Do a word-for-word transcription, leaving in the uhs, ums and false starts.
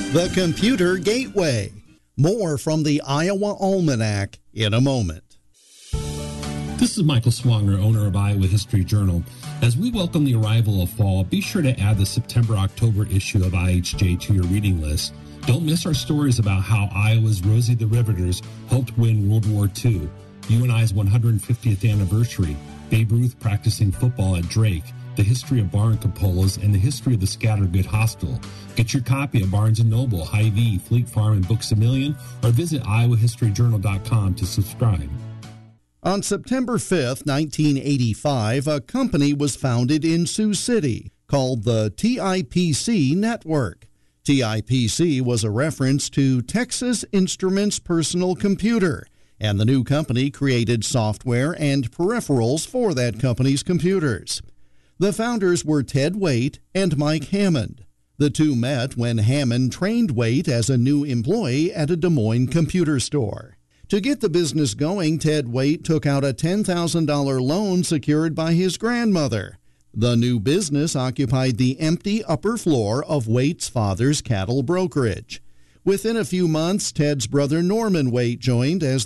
The Computer Gateway. More from the Iowa Almanac in a moment. This is Michael Swanger, owner of Iowa History Journal. As we welcome the arrival of fall, be sure to add the September-October issue of I H J to your reading list. Don't miss our stories about how Iowa's Rosie the Riveters helped win World War Two, U N I's one hundred fiftieth anniversary, Babe Ruth practicing football at Drake, the history of Bar and Capola's, and the history of the Scattergood Hostel. Get your copy at Barnes and Noble, Hy-Vee, Fleet Farm, and Books A Million, or visit iowa history journal dot com to subscribe. On September fifth, nineteen eighty-five, a company was founded in Sioux City called the T I P C Network. T I P C was a reference to Texas Instruments Personal Computer, and the new company created software and peripherals for that company's computers. The founders were Ted Waite and Mike Hammond. The two met when Hammond trained Waite as a new employee at a Des Moines computer store. To get the business going, Ted Waite took out a ten thousand dollars loan secured by his grandmother. The new business occupied the empty upper floor of Waite's father's cattle brokerage. Within a few months, Ted's brother Norman Waite joined as